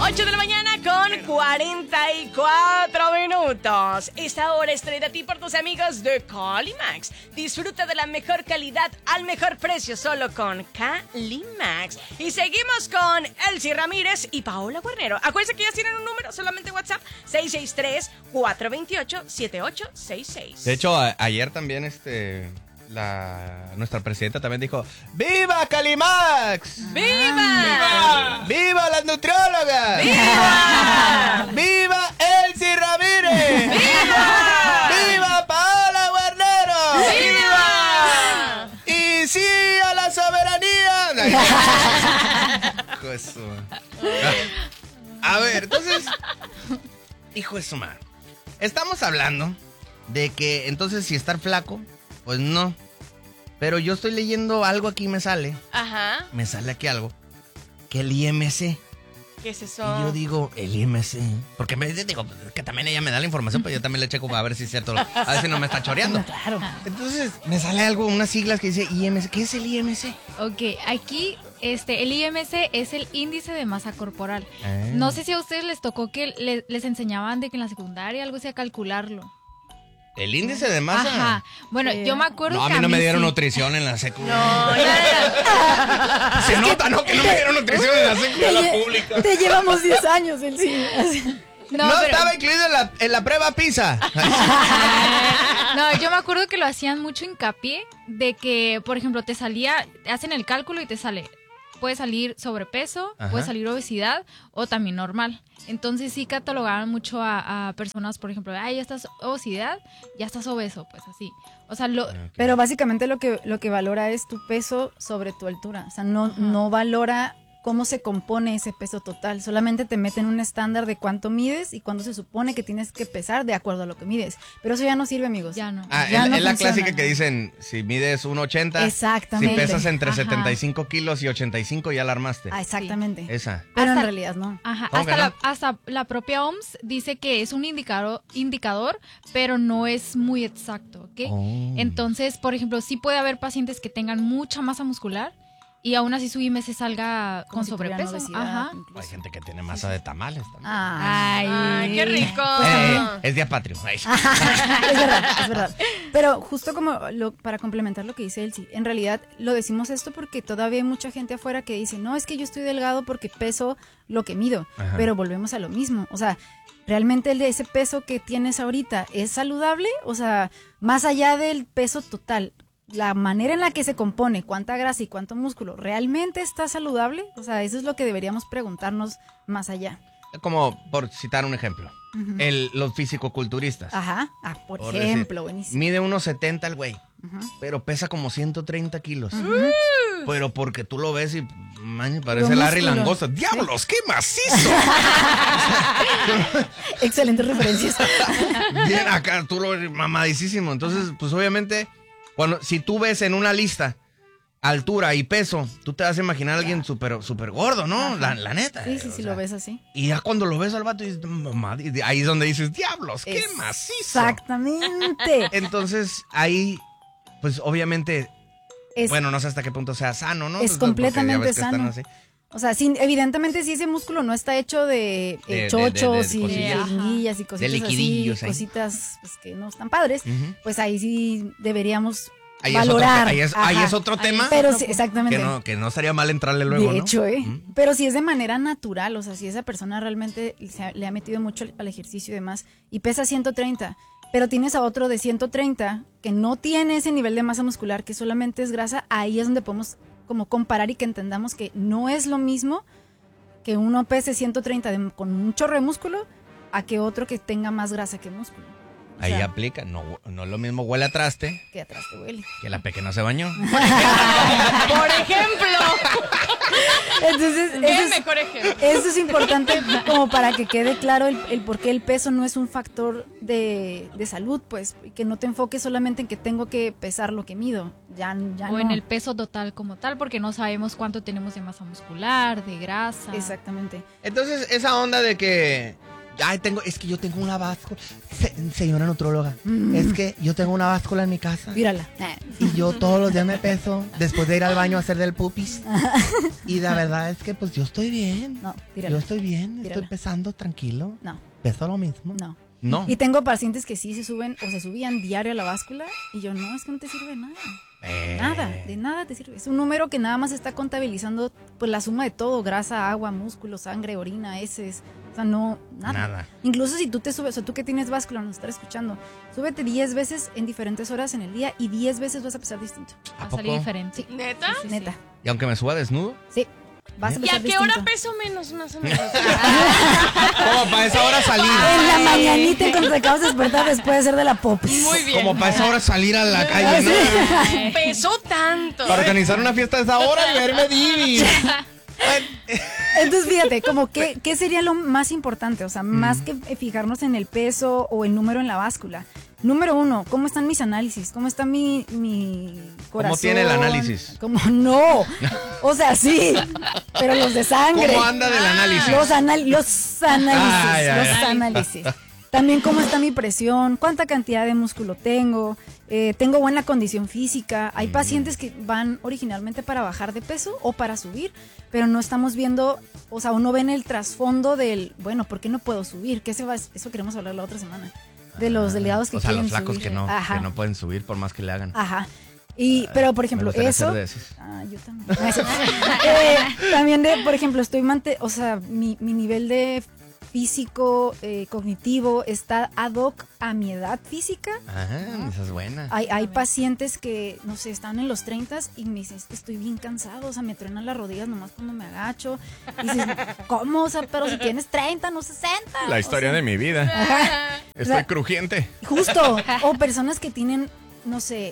8 de la mañana con 44 minutos. Esta hora es traída a ti por tus amigos de Calimax. Disfruta de la mejor calidad al mejor precio solo con Calimax. Y seguimos con Elsie Ramírez y Paola Guarnero. Acuérdense que ya tienen un número, solamente WhatsApp, 663-428-7866. De hecho, ayer también nuestra presidenta también dijo: ¡Viva Calimax! ¡Viva! ¡Viva las nutriólogas! ¡Viva! ¡Viva Elsie Ramírez! ¡Viva! ¡Viva Paola Guarnero! ¡Viva! ¡Y sí a la soberanía! Hijo de su madre. A ver, entonces, hijo de su madre, estamos hablando de que entonces si estar flaco, pues no. Pero yo estoy leyendo algo aquí, me sale aquí algo, que el IMC. ¿Qué es eso? Y yo digo, el IMC, porque me digo que también ella me da la información, pero yo también le checo a ver si es cierto, a ver si no me está choreando. Claro. Entonces me sale algo, unas siglas que dice IMC. ¿Qué es el IMC? Ok, aquí el IMC es el índice de masa corporal. No sé si a ustedes les tocó que les enseñaban de que en la secundaria algo así a calcularlo. ¿El índice de masa? Ajá. Bueno, yo me acuerdo No, a que mí no me dieron sí. nutrición en la secundaria. No, Se nota, ¿no? Que no me dieron nutrición en la secundaria pública. Te llevamos 10 años, Elsie. No pero- estaba incluido en la prueba PISA. No, yo me acuerdo que lo hacían mucho hincapié de que, por ejemplo, hacen el cálculo y te sale, puede salir sobrepeso, Ajá. puede salir obesidad o también normal. Entonces sí catalogaban mucho a personas, por ejemplo, ya estás obesidad, ya estás obeso, pues así. O sea, Pero básicamente lo que valora es tu peso sobre tu altura. O sea, no valora cómo se compone ese peso total. Solamente te meten un estándar de cuánto mides y cuánto se supone que tienes que pesar de acuerdo a lo que mides. Pero eso ya no sirve, amigos. ya no. Ya no es la funciona. clásica que dicen, si mides 1.80, Exactamente. si pesas entre Ajá. 75 kilos y 85, ya la armaste. Ah, exactamente. Esa. Pero en Hasta- realidad no. Ajá, ¿Cómo que no? hasta la propia OMS dice que es un indicador, pero no es muy exacto, ¿ok? Oh. Entonces, por ejemplo, sí puede haber pacientes que tengan mucha masa muscular y aún así su IMC salga Como con si tuvieran sobrepeso. obesidad, Ajá. incluso. Hay gente que tiene masa de tamales también. Ay, qué rico. Es día patrio. Ay. Es verdad. Pero justo como para complementar lo que dice Elsie, en realidad lo decimos esto porque todavía hay mucha gente afuera que dice, no, es que yo estoy delgado porque peso lo que mido. Ajá. Pero volvemos a lo mismo. O sea, ¿realmente ese peso que tienes ahorita es saludable? O sea, más allá del peso total, la manera en la que se compone, cuánta grasa y cuánto músculo, ¿realmente está saludable? O sea, eso es lo que deberíamos preguntarnos más allá. Como por citar un ejemplo, los fisicoculturistas. Ajá, por Por ejemplo, decir, buenísimo. mide 1.70 el güey, Ujú. pero pesa como 130 kilos. Pero porque tú lo ves y parece Puro Larry músculo. Langosta. ¡Diablos, qué macizo! Excelentes referencias. Bien acá, tú lo ves mamadísimo. Entonces, pues obviamente, si tú ves en una lista altura y peso, tú te vas a imaginar a alguien súper gordo, ¿no? La neta. Sí, o sea, lo ves así. Y ya cuando lo ves al vato, dices, mamá, y ahí es donde dices, diablos, qué macizo. Exactamente. Entonces, ahí, pues obviamente, Es, bueno, no sé hasta qué punto sea sano, ¿no? es Pues, porque ya completamente ves que están sano. así. O sea, evidentemente si ese músculo no está hecho de chochos de y cosillas. jeringuillas y cositas liquidillos así, ahí. cositas pues, que no están padres, Ujú. pues ahí sí deberíamos Ahí valorar. ahí Ajá. es otro tema Pero sí, exactamente. que no estaría mal entrarle luego, De ¿no? hecho, Ujú. Pero si es de manera natural, o sea, si esa persona realmente le ha metido mucho al ejercicio y demás, y pesa 130, pero tienes a otro de 130 que no tiene ese nivel de masa muscular, que solamente es grasa, ahí es donde podemos como comparar y que entendamos que no es lo mismo que uno pese 130 con un chorro de músculo a que otro que tenga más grasa que músculo. O Ahí sea, aplica, no es lo mismo huele a traste que atrás te huele. que la que no se bañó. Por ejemplo. Entonces, ¿Qué mejor ejemplo? eso es importante como para que quede claro el por qué el peso no es un factor de salud, pues, y que no te enfoques solamente en que tengo que pesar lo que mido, ya O no. en el peso total como tal, porque no sabemos cuánto tenemos de masa muscular, de grasa. Exactamente. Entonces, esa onda de que es que yo tengo una báscula. Señora nutróloga, es que yo tengo una báscula en mi casa. Mírala. Y yo todos los días me peso después de ir al baño a hacer del pupis. Y la verdad es que pues yo estoy bien. No, tírala. Yo estoy bien, Tírala. estoy pesando tranquilo. No, Peso lo mismo. no. No. Y tengo pacientes que sí se suben o se subían diario a la báscula y yo, no, es que no te sirve de nada. Nada, de nada te sirve. Es un número que nada más está contabilizando pues la suma de todo, grasa, agua, músculo, sangre, orina, heces. O sea, no, nada. Incluso si tú te subes, o sea, tú que tienes báscula, nos estás escuchando, súbete 10 veces en diferentes horas en el día y 10 veces vas a pesar distinto. ¿A Va a salir poco? diferente. Sí. ¿Neta? Neta. ¿Y aunque me suba desnudo? Sí. Vas a ¿Y pesar a qué distinto. hora peso menos, más o menos? Como para esa hora salir. En la mañanita cuando te acabas de despertar después de ser de la popis. Muy bien. Como para esa hora salir a la calle, ¿no? Pesó tanto. Para organizar una fiesta a esa hora y verme divi. Entonces, fíjate, como ¿qué sería lo más importante? O sea, más que fijarnos en el peso o el número en la báscula. Número 1, ¿cómo están mis análisis? ¿Cómo está mi corazón? ¿Cómo tiene el análisis? ¿Cómo? No. O sea, sí, pero los de sangre. ¿Cómo anda del análisis? Los análisis. Ay. Análisis. También cómo está mi presión, cuánta cantidad de músculo tengo, tengo buena condición física. Hay pacientes que van originalmente para bajar de peso o para subir, pero no estamos viendo, o sea, uno ve en el trasfondo del, bueno, ¿por qué no puedo subir? Eso queremos hablar la otra semana. De los delgados que o sea, quieren los flacos subir. que no pueden subir por más que le hagan. Ajá. Pero, por ejemplo, me gustaría eso... ser de esos. Yo también. También o por ejemplo, o sea, mi nivel de físico, cognitivo, está ad hoc a mi edad física. Esa es buena. Hay pacientes que, no sé, están en los 30 y me dicen, estoy bien cansado, o sea, me truenan las rodillas nomás cuando me agacho. Y dices, ¿cómo? O sea, pero si tienes 30, no 60. La historia de mi vida. Estoy O sea, crujiente. Justo. O personas que tienen, no sé,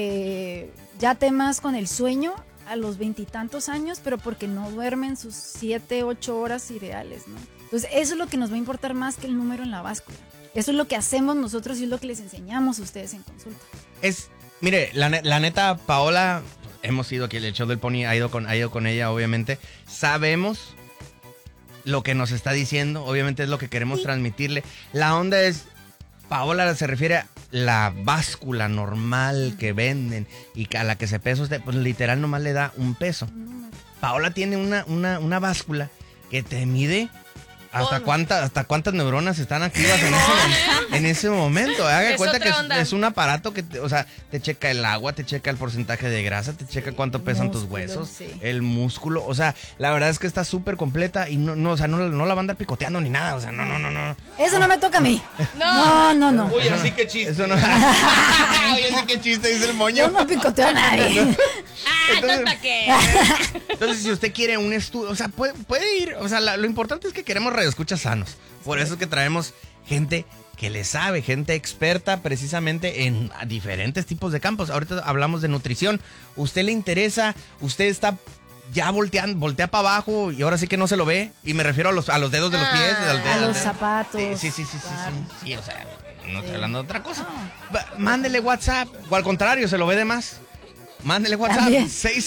ya temas con el sueño a los 20 y tantos años, pero porque no duermen sus 7, 8 horas ideales, ¿no? Entonces, eso es lo que nos va a importar más que el número en la báscula. Eso es lo que hacemos nosotros y es lo que les enseñamos a ustedes en consulta. Mire, la neta, Paola, hemos ido aquí, el show del Pony ha ido con ella, obviamente. Sabemos lo que nos está diciendo, obviamente es lo que queremos transmitirle. La onda es, Paola se refiere a la báscula normal que venden y a la que se pesa usted, pues literal nomás le da un peso. Paola tiene una báscula que te mide hasta cuántas neuronas están activas en ese momento. Haga Es cuenta que otra onda. es un aparato que, te checa el agua, te checa el porcentaje de grasa, te checa cuánto pesan tus huesos, sí. el músculo. O sea, la verdad es que está súper completa y no la van a andar picoteando ni nada. O sea, no. Eso no me toca a mí. No. Uy, así que chiste. Eso no. Oye, así que chiste, dice el moño. Yo no picoteo a nadie. ¿Entonces para qué? Entonces, si usted quiere un estudio, o sea, puede ir. O sea, lo importante es que queremos radioescuchas sanos. Por eso es que traemos gente que le sabe, gente experta precisamente en diferentes tipos de campos. Ahorita hablamos de nutrición. ¿Usted le interesa? ¿Usted está ya voltea para abajo y ahora sí que no se lo ve? Y me refiero a los dedos de los pies. A los zapatos. Sí. Claro. Sí, o sea, no estoy hablando de otra cosa. Mándele WhatsApp. O al contrario, se lo ve de más. Mándele WhatsApp. También.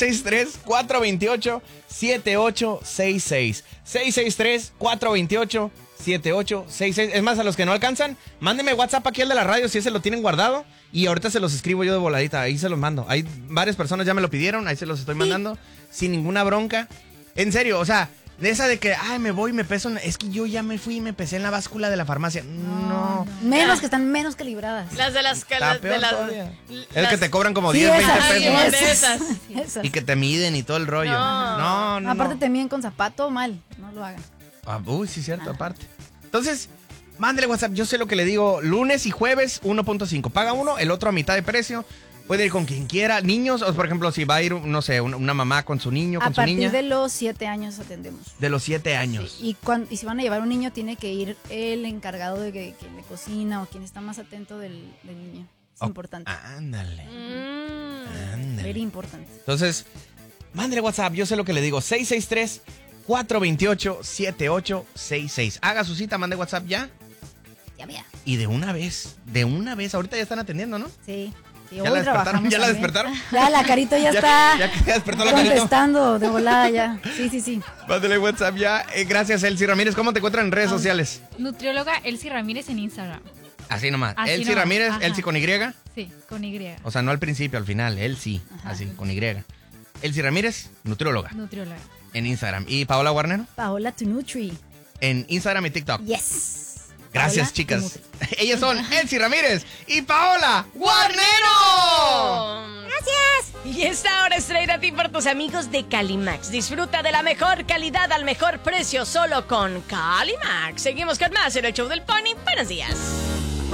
663-428-7866. 663-428-7866. Es más, a los que no alcanzan, mándenme WhatsApp aquí al de la radio si ese lo tienen guardado. Y ahorita se los escribo yo de voladita. Ahí se los mando. Hay varias personas ya me lo pidieron. Ahí se los estoy mandando. Sin ninguna bronca. En serio, o sea, de esa de que, me voy y me peso. Es que yo ya me fui y me pesé en la báscula de la farmacia. No. Menos que están menos calibradas. Las de las... Está peor todavía. Es las- que te cobran como Sí, 10, 20 esas, pesos. Ay, esas, de esas. esas. Y que te miden y todo el rollo. No. No. Aparte te miden con zapato, mal. No lo hagan. Uy, sí, cierto, aparte. Entonces, mándele WhatsApp. Yo sé lo que le digo. Lunes y jueves, 1.5. Paga uno, el otro a mitad de precio. Puede ir con quien quiera. Niños, o por ejemplo, si va a ir, no sé, una mamá con su niño, A con su partir niña. de los 7 años atendemos. De los 7 años. Y si van a llevar un niño, tiene que ir el encargado de que le cocina o quien está más atento del niño. Es importante. Ándale. Mm. Very importante. Entonces, mándele WhatsApp. Yo sé lo que le digo. 663-428-7866. Haga su cita, mande WhatsApp ya. Ya, mira. Y de una vez, ahorita ya están atendiendo, ¿no? Sí. Sí, ¿Ya hoy la despertaron? trabajamos ¿Ya la también. despertaron? Ya, la carito ya está Ya despertó la carito. contestando de volada ya. Sí. Mándale WhatsApp ya. Gracias, Elsie Ramírez. ¿Cómo te encuentran en redes sociales? Nutrióloga Elsie Ramírez en Instagram. Así nomás. Así Elsie nomás, Ramírez, ajá. Elsie con Y. Sí, con Y. O sea, no al principio, al final. Elsie, así, con Y. Elsie Ramírez, nutrióloga, Nutrióloga. en Instagram. ¿Y Paola Guarnero? Paola to Nutri. En Instagram y TikTok. Yes. Gracias, Paola chicas. to Nutri. Ellas son Elsie Ramírez y Paola Guarnero. Y esta hora es traída a ti por tus amigos de Calimax. Disfruta de la mejor calidad al mejor precio solo con Calimax. Seguimos con más en el show del Pony. Buenos días.